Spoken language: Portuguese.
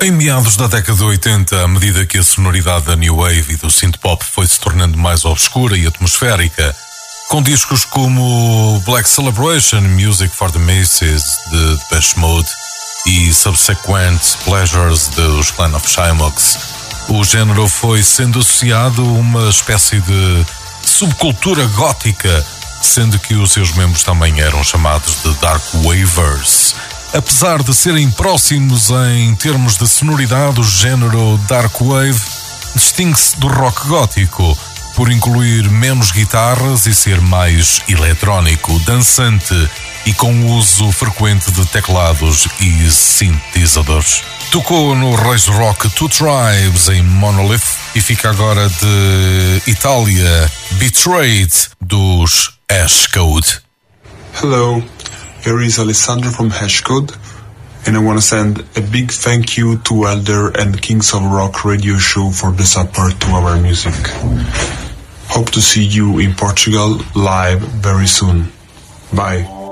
Em meados da década de 80, à medida que a sonoridade da New Wave e do synth-pop foi se tornando mais obscura e atmosférica, com discos como Black Celebration, Music for the Masses, de Depeche Mode, e Subsequent Pleasures, dos Clan of Shymox, o género foi sendo associado a uma espécie de subcultura gótica, sendo que os seus membros também eram chamados de Dark Wavers. Apesar de serem próximos em termos de sonoridade, o género Dark Wave distingue-se do rock gótico por incluir menos guitarras e ser mais eletrónico, dançante e com uso frequente de teclados e sintetizadores. Tocou no Reis Rock Two Tribes em Monolith e fica agora de Itália, Betrayed, dos Hashcode. Hello. Here is Alessandro from Hashcode, and I want to send a big thank you to Elder and Kings of Rock radio show for the support to our music. Hope to see you in Portugal live very soon. Bye.